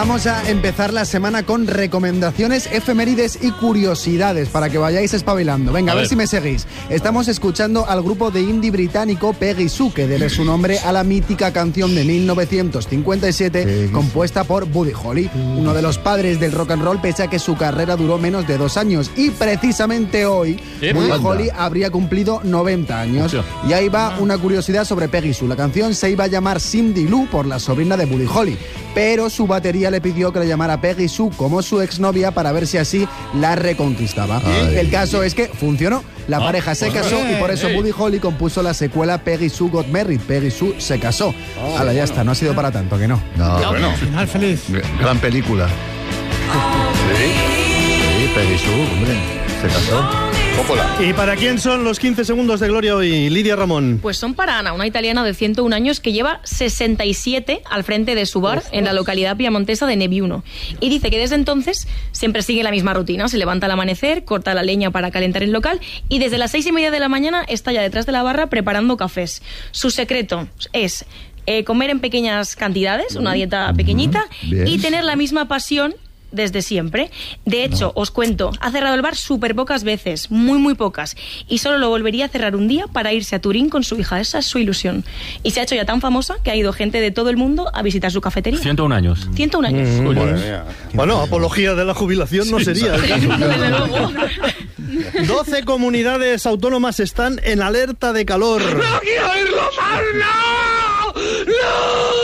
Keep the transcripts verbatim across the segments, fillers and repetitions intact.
Vamos a empezar la semana con recomendaciones, efemérides y curiosidades para que vayáis espabilando. Venga, a, a ver. ver si me seguís. Estamos escuchando al grupo de indie británico Peggy Sue, que debe su nombre a la mítica canción de mil novecientos cincuenta y siete Peggy, compuesta por Buddy Holly, uno de los padres del rock and roll, pese a que su carrera duró menos de dos años. Y precisamente hoy, ¿Qué Buddy banda? Holly habría cumplido noventa años. Mucho. Y ahí va una curiosidad sobre Peggy Sue. La canción se iba a llamar Cindy Lou por la sobrina de Buddy Holly, pero su batería le pidió que le llamara Peggy Sue como su exnovia para ver si así la reconquistaba. Ay. El caso es que funcionó. La ah, pareja se casó eh, y por eso eh. Buddy Holly compuso la secuela Peggy Sue Got Married. Peggy Sue se casó. Oh, Ahora ya bueno. está, no ha sido para tanto, que no. No, no bueno. Final feliz. Gran película. Sí, sí, Peggy Sue, hombre, se casó. Coppola. ¿Y para quién son los quince segundos de gloria hoy, Lidia Ramón? Pues son para Ana, una italiana de ciento uno años que lleva sesenta y siete al frente de su bar Uf, en la localidad piamontesa de Nebbiuno. Y dice que desde entonces siempre sigue la misma rutina. Se levanta al amanecer, corta la leña para calentar el local y desde las seis y media de la mañana está ya detrás de la barra preparando cafés. Su secreto es eh, comer en pequeñas cantidades, una dieta pequeñita, Bien. y tener la misma pasión desde siempre. De hecho, no. os cuento, ha cerrado el bar súper pocas veces, muy muy pocas, y solo lo volvería a cerrar un día para irse a Turín con su hija. Esa es su ilusión. Y se ha hecho ya tan famosa que ha ido gente de todo el mundo a visitar su cafetería. ciento uno años. ciento uno años. Mm, bueno, bueno, apología de la jubilación no sí, sería. Sí, desde luego. doce comunidades autónomas están en alerta de calor. ¡No quiero irlo más! ¡No! ¡No!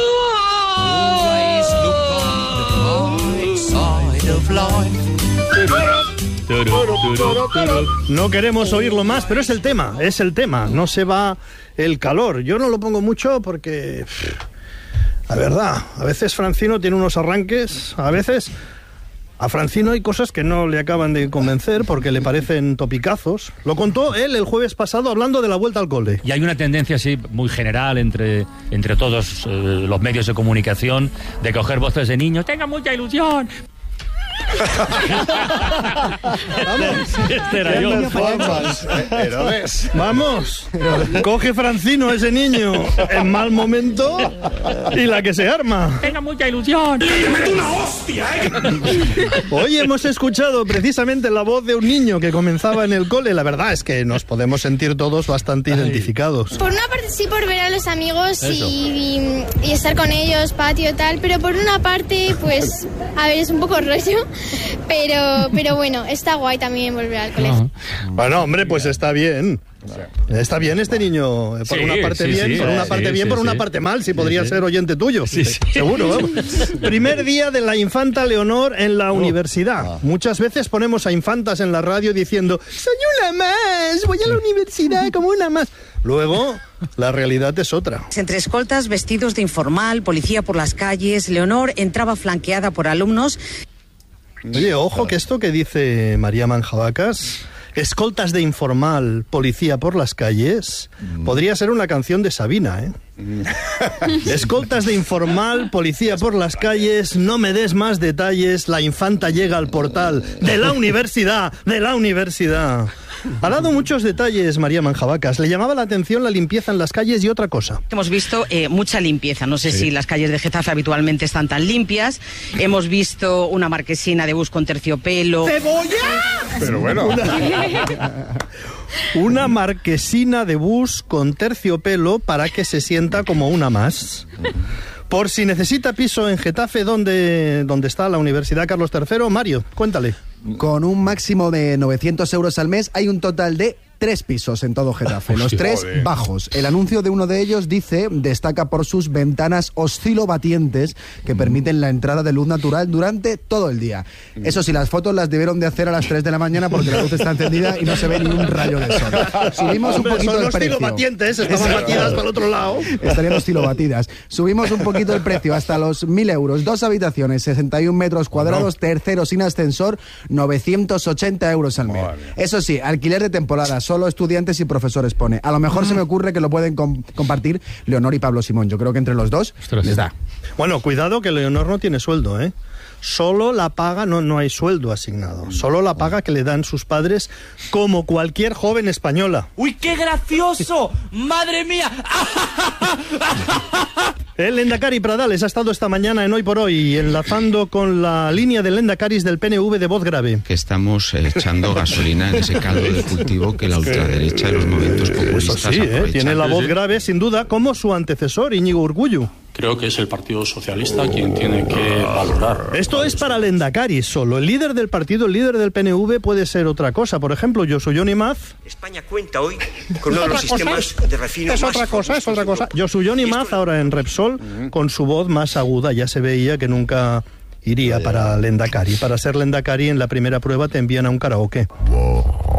No queremos oírlo más, pero es el tema, es el tema. No se va el calor. Yo no lo pongo mucho porque, la verdad, a veces Francino tiene unos arranques, a veces a Francino hay cosas que no le acaban de convencer porque le parecen topicazos. Lo contó él el jueves pasado hablando de la vuelta al cole. Y hay una tendencia así muy general entre, entre todos eh, los medios de comunicación de coger voces de niños. ¡Tenga mucha ilusión! Vamos, este era yo. Vamos, vamos. Coge Francino ese niño en mal momento y la que se arma. Tenga mucha ilusión. ¡Le meto una hostia, eh! Hoy hemos escuchado precisamente la voz de un niño que comenzaba en el cole. La verdad es que nos podemos sentir todos bastante Ay. identificados. Por una parte sí, por ver a los amigos y, y, y estar con ellos, patio tal, pero por una parte, pues, a ver, es un poco rollo. Pero, pero bueno, está guay también volver al colegio. Bueno, hombre, pues está bien. Está bien este niño, por sí, una parte sí, bien, sí, por una parte sí, bien, sí, por una sí. parte mal, si podría sí, sí. ser oyente tuyo, sí, sí. seguro. Vamos. Primer día de la infanta Leonor en la oh. universidad. Oh. Muchas veces ponemos a infantas en la radio diciendo, soy una más, voy a la universidad como una más. Luego, la realidad es otra. Entre escoltas, vestidos de informal, policía por las calles, Leonor entraba flanqueada por alumnos. Oye, ojo que esto que dice María Manjabacas, escoltas de informal, policía por las calles, mm. podría ser una canción de Sabina, ¿eh? Mm. Escoltas de informal, policía por las calles, no me des más detalles, la infanta llega al portal de la universidad, de la universidad. Ha dado muchos detalles María Manjabacas. Le llamaba la atención la limpieza en las calles y otra cosa. Hemos visto eh, mucha limpieza. No sé sí. si las calles de Getafe habitualmente están tan limpias. Hemos visto una marquesina de bus con terciopelo. ¡Cebolla! Pero bueno. Una, una marquesina de bus con terciopelo para que se sienta como una más. Por si necesita piso en Getafe, ¿dónde, dónde está la Universidad Carlos tercero? Mario, cuéntale. Con un máximo de novecientos euros al mes hay un total de tres pisos en todo Getafe, los tres Joder. bajos. El anuncio de uno de ellos dice, destaca por sus ventanas oscilobatientes que permiten la entrada de luz natural durante todo el día. Eso sí, las fotos las debieron de hacer a las tres de la mañana porque la luz está encendida y no se ve ni un rayo de sol. Subimos un poquito Son el precio. oscilobatientes, estaban batidas para el otro lado. Estarían oscilobatidas. Subimos un poquito el precio hasta los mil euros. Dos habitaciones, sesenta y un metros cuadrados, no. tercero sin ascensor, novecientos ochenta euros al mes. Vale. Eso sí, alquiler de temporada, solo estudiantes y profesores pone. A lo mejor mm. se me ocurre que lo pueden com- compartir Leonor y Pablo Simón. Yo creo que entre los dos Ostras, les da. Bueno, cuidado que Leonor no tiene sueldo, ¿eh? Solo la paga, no, no hay sueldo asignado, solo la paga que le dan sus padres como cualquier joven española. ¡Uy, qué gracioso! ¡Madre mía! El Lendakari Pradales ha estado esta mañana en Hoy por Hoy, enlazando con la línea del Lendakaris del P N V de voz grave. Que estamos echando gasolina en ese caldo de cultivo que la ultraderecha de los movimientos populistas Eso sí, ¿eh? Tiene la voz grave, sin duda, como su antecesor, Íñigo Urkullu. Creo que es el Partido Socialista quien tiene que valorar. Esto es para Lendakari solo. El líder del partido, el líder del P N V puede ser otra cosa. Por ejemplo, Josu Jon Imaz. España cuenta hoy con uno de los sistemas de refino Es más otra cosa, es otra cosa. robustos Josu Jon Imaz ahora en Repsol, con su voz más aguda. Ya se veía que nunca iría para Lendakari. Para ser Lendakari en la primera prueba te envían a un karaoke.